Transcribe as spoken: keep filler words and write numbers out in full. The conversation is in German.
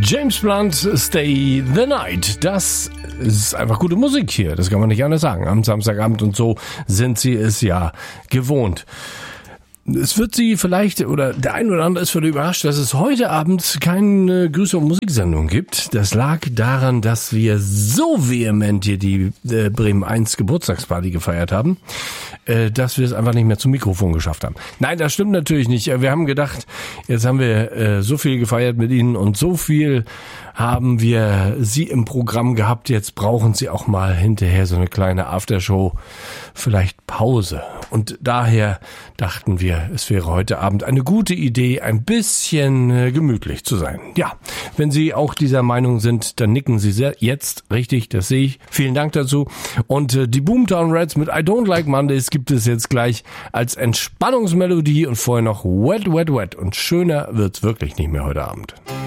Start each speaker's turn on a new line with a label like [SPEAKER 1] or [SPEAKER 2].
[SPEAKER 1] James Blunt, Stay the Night. Das ist einfach gute Musik hier, das kann man nicht anders sagen. Am Samstagabend und so sind Sie es ja gewohnt. Es wird Sie vielleicht, oder der ein oder andere ist völlig überrascht, dass es heute Abend keine Grüße- und Musiksendung gibt. Das lag daran, dass wir so vehement hier die äh, Bremen eins Geburtstagsparty gefeiert haben, äh, dass wir es einfach nicht mehr zum Mikrofon geschafft haben. Nein, das stimmt natürlich nicht. Wir haben gedacht, jetzt haben wir äh, so viel gefeiert mit Ihnen und so viel haben wir Sie im Programm gehabt. Jetzt brauchen Sie auch mal hinterher so eine kleine Aftershow, vielleicht Pause. Und daher dachten wir, es wäre heute Abend eine gute Idee, ein bisschen äh, gemütlich zu sein. Ja, wenn Sie auch dieser Meinung sind, dann nicken Sie sehr jetzt richtig, das sehe ich. Vielen Dank dazu. Und äh, die Boomtown Rats mit I Don't Like Mondays gibt es jetzt gleich als Entspannungsmelodie und vorher noch Wet, Wet, Wet. Und schöner wird's wirklich nicht mehr heute Abend.